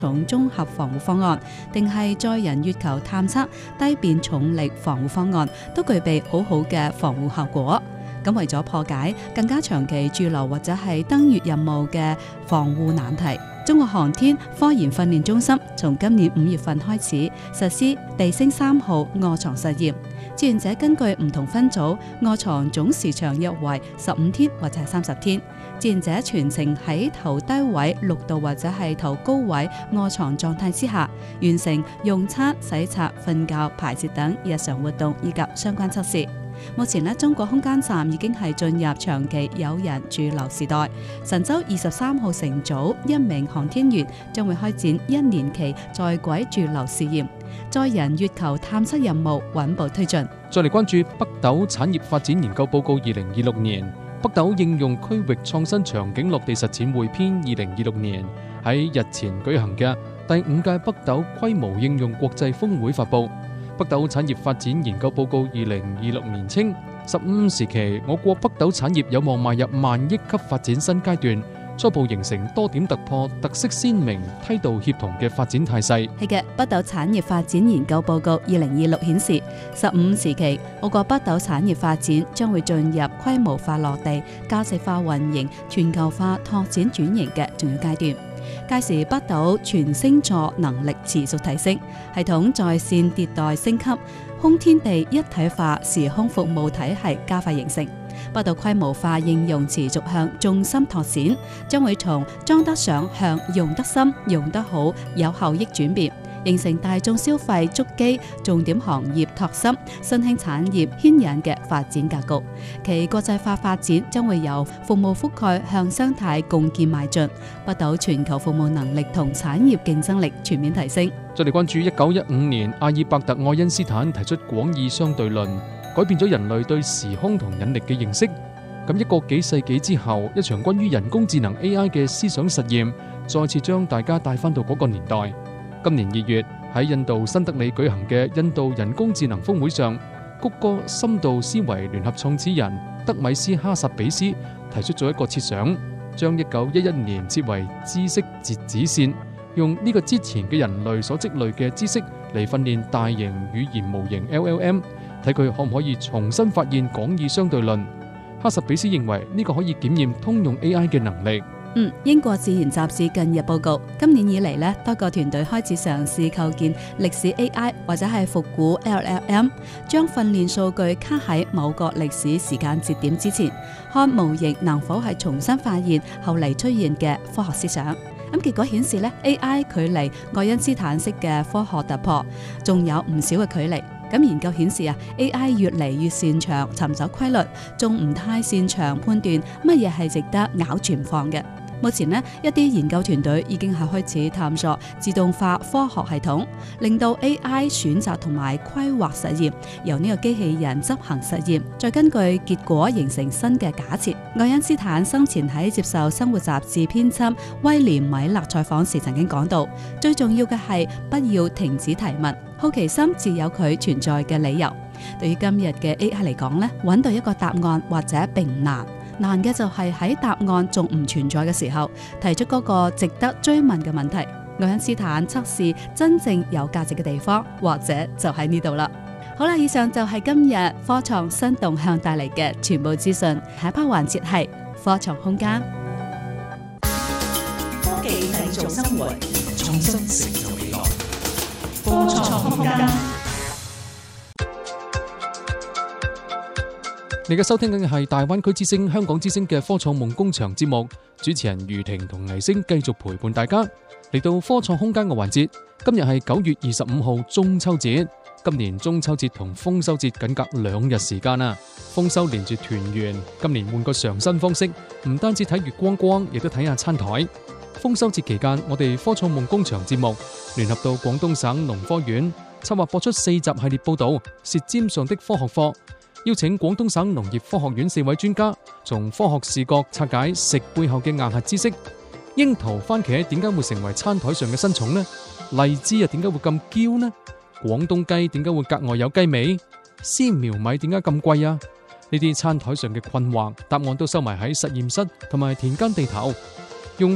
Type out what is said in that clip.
重綜合防護方案，定係載人月球探測低變重力防護方案，都具備好好嘅防護效果。咁為咗破解更加長期駐留或者係登月任務嘅防護難題，中國航天科研訓練中心從今年5月份開始實施地星3號臥床實驗。志願者根據唔同分組臥床總時長約為15天或者係30天。志願者全程喺頭低位6度或者係頭高位臥床狀態之下，完成用餐、洗刷、瞓覺、排泄等日常活動以及相關測試。目前中國空間站已經係進入長期有人駐留時代。神舟23號乘組1名航天員將會開展1年期在軌駐留試驗，載人月球探測任務穩步推進。 再嚟關注北斗產業發展研究報告2026年，北斗應用區域創新場景落地實踐匯編2026年喺日前舉行嘅第5屆北斗規模應用國際峰會發布。北斗產業發展研究報告2026年稱，15時期我國北斗產業有望邁入萬億級發展新階段，初步形成多點突破、特色鮮明、梯度協同嘅發展態勢。 係嘅，北斗產業發展研究報告2026顯示，15時期我國北斗產業發展將會進入規模化落地、價值化運營、全球化拓展轉型嘅重要階段。屆時北斗全星座能力持續提升，系統在線迭代升級，空天地一體化時空服務體系加快形成。北斗規模化應用持續向重心拓展，將會從裝得上向用得深、用得好、有效益轉變，形成大眾消費築基、重點行業拓深、新興產業牽引嘅發展格局。其國際化發展將會由服務覆蓋向生態共建邁進，北斗全球服務能力同產業競爭力全面提升。 再嚟關注1915年阿爾伯特愛因斯坦提出廣義相對論，改變咗人類對時空同引力嘅認識。咁一個幾世紀之後，一場關於人工智能 AI 嘅思想實驗，再次將大家帶翻到嗰個年代。今年2月喺印度新德里舉行嘅印度人工智能峰會上，谷歌深度思維聯合創始人德米斯哈薩比斯提出咗一個設想，將1911年設為知識截止線，用呢個之前嘅人類所積累嘅知識嚟訓練大型語言模型 LLM， 睇佢可唔可以重新發現廣義相對論。哈薩比斯認為呢個可以檢驗通用 AI 嘅能力。 英國自然雜誌近日報告，今年以嚟多個團隊開始嘗試構建歷史 AI 或者係復古 LLM， 將訓練數據卡喺某個歷史時間節點之前，看模型能否係重新發現後嚟出現嘅科學思想。結果顯示AI 距離愛因斯坦式嘅科學突破仲有唔少嘅距離。研究顯示AI 越嚟越擅長尋找規律，仲唔太擅長判斷乜嘢係值得咬住唔放嘅。目前一啲研究團隊已經係開始探索自動化科學系統，令到 AI 選擇同埋規劃實驗由呢個機器人執行實驗，再根據結果形成新嘅假設。愛因斯坦生前喺接受《生活》雜誌編輯威廉米勒採訪時曾經講到，最重要嘅係不要停止提問，好奇心自有佢存在嘅理由。對於今日嘅 AI 嚟講，揾到一個答案或者並唔難。難嘅就係喺答案仲唔存在嘅時候，提出嗰個值得追問嘅問題。愛因斯坦測試真正有價值嘅地方，或者就喺呢度啦。好啦，以上就係今日科創新動向帶嚟嘅全部資訊。下一 part 環節係科創空間， 科技製造生活，創新成就未來。科創空間。 你嘅收聽緊嘅係大灣區之聲、香港之聲嘅科創夢工場節目，主持人余婷同倪星繼續陪伴大家嚟到科創空間嘅環節。今日係9月25號中秋節，今年中秋節同豐收節僅隔2日時間啊！豐收連住團圓，今年換個嘗新方式，唔單止睇月光光，亦都睇下餐台。豐收節期間，我哋科創夢工場節目聯合到廣東省農科院，策劃播出4集系列報道《舌尖上的科學課》。邀請廣東省農業科學院4位專家，從科學視角拆解食背後嘅硬核知識。櫻桃、番茄點解會成為餐台上嘅新寵呢？荔枝又點解會咁嬌呢？廣東雞點解會格外有雞味？絲苗米點解咁貴啊？呢啲餐台上嘅困惑，答案都收埋喺實驗室同埋田間地頭。